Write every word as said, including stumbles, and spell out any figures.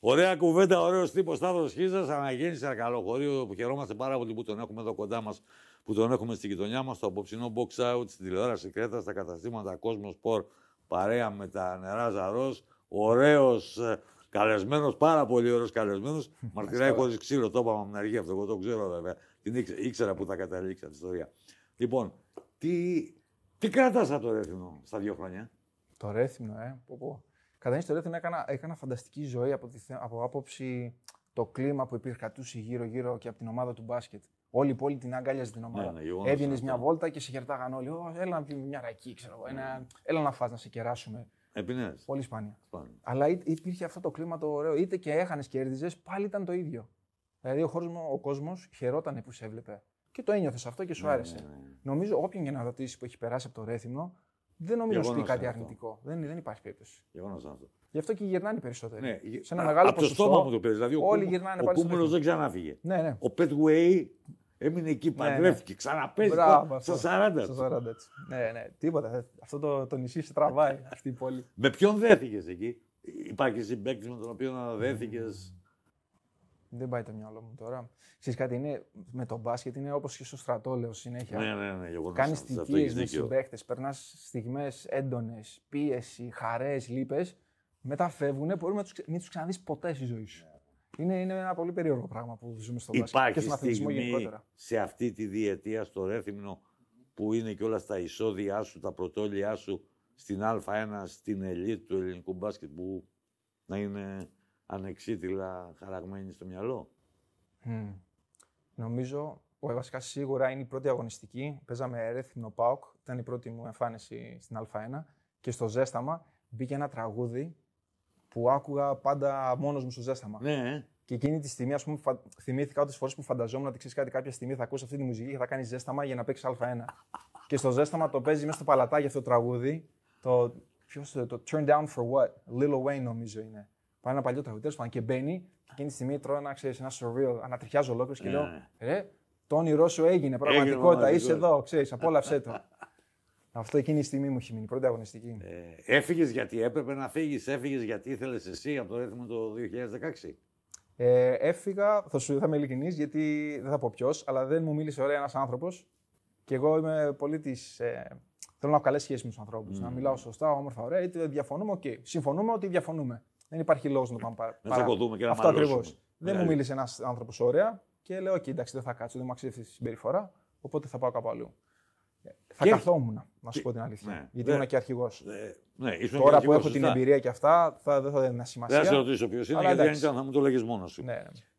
Ωραία κουβέντα, ωραίο τύπο Σταύρος Χίζας. Αναγέννηση Αρκαλοχωρίου που χαιρόμαστε πάρα πολύ που τον έχουμε εδώ κοντά μας, που τον έχουμε στη γειτονιά μας. Στο απόψινό box out, στην τηλεόραση Κρέτα, στα καταστήματα Κόσμο Σπορ, παρέα με τα νερά Ζαρός. Ωραίος καλεσμένος, πάρα πολύ ωραίος καλεσμένος. Μαρτυράει χωρίς ξύλο, το είπαμε από την αρχή αυτό. Εγώ το ξέρω βέβαια. Την ήξερα, ήξερα που θα καταλήξει αυτή η ιστορία. Λοιπόν, τι, τι κρατάς από το Ρέθυμνο στα δύο χρόνια? Το Ρέθυμνο, ε. Πω, πω. Καταρχήν στο Ρέθυμνο έκανα, έκανα φανταστική ζωή από, τη, από άποψη το κλίμα που υπήρχε κρατούσε γύρω-γύρω και από την ομάδα του μπάσκετ. Όλη η πόλη την αγκάλιαζε την ομάδα. Ναι, ναι, έβγαινες μια βόλτα και σε χαιρετάγαν όλοι. Ω, έλα να πιούμε μια ρακή, ξέρω εγώ. Mm. Έλα να φας, να σε κεράσουμε. Επινές. Πολύ σπάνια. σπάνια. Αλλά υπήρχε αυτό το κλίμα το ωραίο. Είτε και έχανες και κέρδιζες, πάλι ήταν το ίδιο. Δηλαδή ο, ο κόσμος χαιρόταν που σε έβλεπε. Και το ένιωθες αυτό και σου ναι, άρεσε. Ναι, ναι. Νομίζω όποιον και να ρωτήσει που έχει περάσει από το Ρέθυμνο, δεν νομίζω ότι πει κάτι αρνητικό. Δεν, δεν υπάρχει περίπτωση. Γεγονός αυτό. Γι' αυτό και γυρνάνε οι περισσότεροι. Ναι, σε ένα μεγάλο από ποσοστό. Το στόμα μου το πες. Δηλαδή, όλοι ο, γυρνάνε ο πάλι. Ο Κούμελος δεν ξανάφυγε. Ναι, ναι. Ο Petway έμεινε εκεί, παντρεύτηκε, ναι, ναι. ξαναπέζει στα σαράντα. Στα σαράντα έτσι. Ναι, ναι. Τίποτα. Αυτό το, το νησί σε τραβάει αυτή η πόλη. Με ποιον δέθηκες εκεί? Υπάρχει συμπαίκτης με τον οποίο να δέθηκες? Δεν πάει το μυαλό μου τώρα. Ξέρεις κάτι, είναι, με το μπάσκετ είναι όπως και στο στρατό, λέω συνέχεια. Ναι, ναι, ναι. Κάνεις θητείες με συμπαίκτες, περνάς στιγμές έντονες, πίεση, χαρές, λύπες. Μετά φεύγουνε, μπορεί να μην τους ξαναδείς ποτέ στη ζωή σου. Yeah. Είναι, είναι ένα πολύ περίεργο πράγμα που ζούμε στο μπάσκετ και στον αθλητισμό γενικότερα. Σε αυτή τη διετία στο Ρέθυμνο που είναι και όλα στα εισόδια σου, τα πρωτόλια σου στην Α1, στην ελίτ του ελληνικού μπάσκετ που να είναι ανεξίτηλα χαραγμένη στο μυαλό. Mm. Νομίζω, βασικά σίγουρα είναι η πρώτη αγωνιστική. Παίζαμε Ρέθυμνο ΠΑΟΚ, ήταν η πρώτη μου εμφάνιση στην Α1 και στο Ζέσταμα μπήκε ένα τραγούδι που άκουγα πάντα μόνος μου στο Ζέσταμα. Ναι. Και εκείνη τη στιγμή, ας πούμε, φα... θυμήθηκα όλες τις φορές που φανταζόμουν ότι ξέρεις κάτι, κάποια στιγμή θα ακούσει αυτή τη μουσική και θα κάνει Ζέσταμα για να παίξει Α1. Και στο Ζέσταμα το παίζει μέσα στο παλατάκι αυτό το τραγούδι. Το, ποιος, το Turn Down for What, Lil Wayne νομίζω είναι. Πάει ένα παλιό τραγουδί, και μπαίνει και εκείνη τη στιγμή τρώω ένα, ξέρεις, ένα surreal, ανατριχιάζω ολόκληρος και λέω ρε, το όνειρό σου έγινε πραγματικότητα, έγινε, είσαι εδώ, ξέρεις, απόλαυσέ το. Αυτό εκείνη η στιγμή μου έχει μείνει, πρώτη αγωνιστική. Ε, έφυγες γιατί έπρεπε να φύγεις, έφυγες γιατί ήθελες εσύ από το Ρέθυμνο το δύο χιλιάδες δεκαέξι. Ε, έφυγα, θα σου θα είμαι ειλικρινής, γιατί δεν θα πω ποιος, αλλά δεν μου μίλησε ωραία ένας άνθρωπος και εγώ είμαι πολύ της. Ε, θέλω να έχω καλές σχέσεις με τους ανθρώπους, mm. να μιλάω σωστά, όμορφα, ωραία, είτε διαφωνούμε, οκ. Okay. Συμφωνούμε ότι διαφωνούμε. Δεν υπάρχει λόγος να το πάμε παρά. Να τσακωθούμε και να αυτό ακριβώς. Δεν μου μίλησε ένας άνθρωπος ωραία και λέω: OK, εντάξει, δεν θα κάτσω, δεν μου αξίζει αυτή τη συμπεριφορά, οπότε θα πάω κάπου αλλού. Θα και... καθόμουν, να σου και... πω την αλήθεια. Ναι, γιατί ήμουν και αρχηγός. Ναι, τώρα που έχω την εμπειρία και αυτά, θα, δεν θα δίνει σημασία. Δεν θα σε ρωτήσω ποιος είναι, γιατί αν ήταν θα μου το λέγεις μόνος σου. Ναι, ναι.